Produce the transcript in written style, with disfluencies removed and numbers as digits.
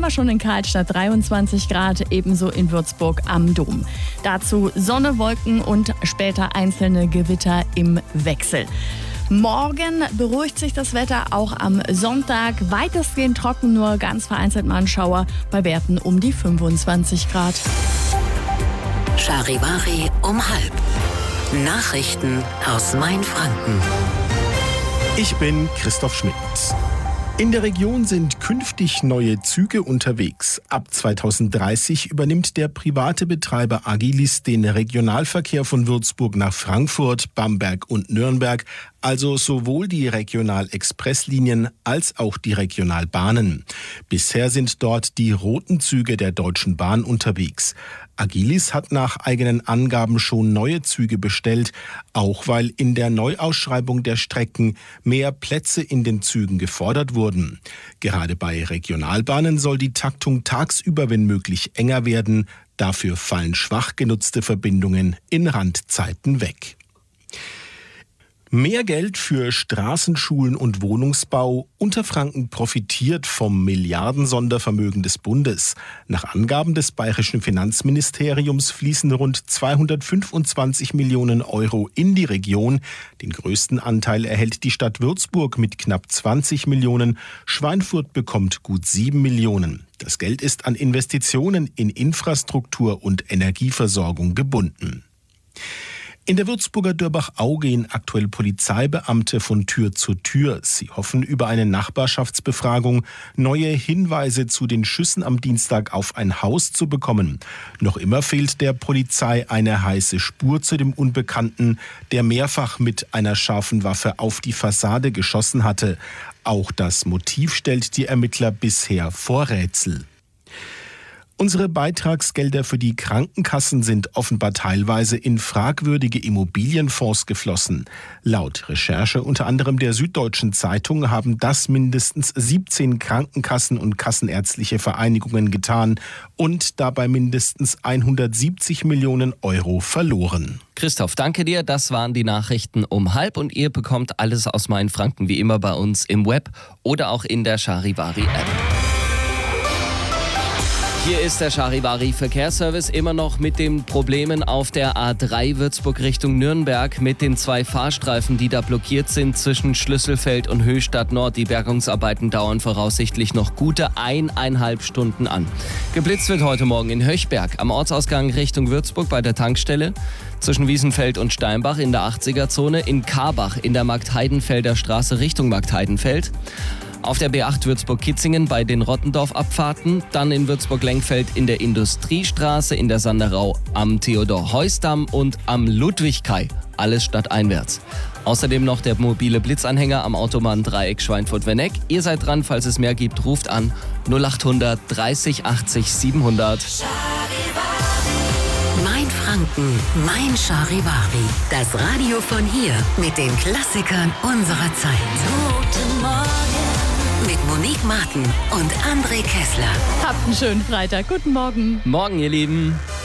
wir schon in Karlstadt 23 Grad, ebenso in Würzburg am Dom. Dazu Sonne, Wolken und später einzelne Gewitter im Wechsel. Morgen beruhigt sich das Wetter, auch am Sonntag. Weitestgehend trocken, nur ganz vereinzelt mal ein Schauer bei Werten um die 25 Grad. Charivari um 12:30. Nachrichten aus Mainfranken. Ich bin Christoph Schmidt. In der Region sind künftig neue Züge unterwegs. Ab 2030 übernimmt der private Betreiber Agilis den Regionalverkehr von Würzburg nach Frankfurt, Bamberg und Nürnberg, also sowohl die Regional-Express-Linien als auch die Regionalbahnen. Bisher sind dort die roten Züge der Deutschen Bahn unterwegs. Agilis hat nach eigenen Angaben schon neue Züge bestellt, auch weil in der Neuausschreibung der Strecken mehr Plätze in den Zügen gefordert wurden. Gerade bei Regionalbahnen soll die Taktung tagsüber, wenn möglich, enger werden. Dafür fallen schwach genutzte Verbindungen in Randzeiten weg. Mehr Geld für Straßen, Schulen und Wohnungsbau. Unterfranken profitiert vom Milliarden-Sondervermögen des Bundes. Nach Angaben des bayerischen Finanzministeriums fließen rund 225 Millionen Euro in die Region. Den größten Anteil erhält die Stadt Würzburg mit knapp 20 Millionen. Schweinfurt bekommt gut 7 Millionen. Das Geld ist an Investitionen in Infrastruktur und Energieversorgung gebunden. In der Würzburger Dörbach-Au gehen aktuell Polizeibeamte von Tür zu Tür. Sie hoffen, über eine Nachbarschaftsbefragung neue Hinweise zu den Schüssen am Dienstag auf ein Haus zu bekommen. Noch immer fehlt der Polizei eine heiße Spur zu dem Unbekannten, der mehrfach mit einer scharfen Waffe auf die Fassade geschossen hatte. Auch das Motiv stellt die Ermittler bisher vor Rätsel. Unsere Beitragsgelder für die Krankenkassen sind offenbar teilweise in fragwürdige Immobilienfonds geflossen. Laut Recherche unter anderem der Süddeutschen Zeitung haben das mindestens 17 Krankenkassen und kassenärztliche Vereinigungen getan und dabei mindestens 170 Millionen Euro verloren. Christoph, danke dir. Das waren die Nachrichten um 12:30 und ihr bekommt alles aus Mainfranken wie immer bei uns im Web oder auch in der Charivari-App. Hier ist der Charivari Verkehrsservice immer noch mit den Problemen auf der A3 Würzburg Richtung Nürnberg mit den 2 Fahrstreifen, die da blockiert sind zwischen Schlüsselfeld und Höchstadt Nord. Die Bergungsarbeiten dauern voraussichtlich noch gute 1,5 Stunden an. Geblitzt wird heute Morgen in Höchberg am Ortsausgang Richtung Würzburg bei der Tankstelle, zwischen Wiesenfeld und Steinbach in der 80er-Zone, in Karbach in der Marktheidenfelder Straße Richtung Marktheidenfeld. Auf der B8 Würzburg-Kitzingen bei den Rottendorf-Abfahrten, dann in Würzburg-Lengfeld in der Industriestraße, in der Sanderau am Theodor-Heuss-Damm und am Ludwig-Kai, alles stadteinwärts. Außerdem noch der mobile Blitzanhänger am Autobahndreieck Schweinfurt-Wenneck. Ihr seid dran, falls es mehr gibt, ruft an 0800 30 80 700. Mainfranken, mein Charivari. Das Radio von hier mit den Klassikern unserer Zeit. Guten Morgen. Mit Monique Martin und André Kessler. Habt einen schönen Freitag. Guten Morgen. Morgen, ihr Lieben.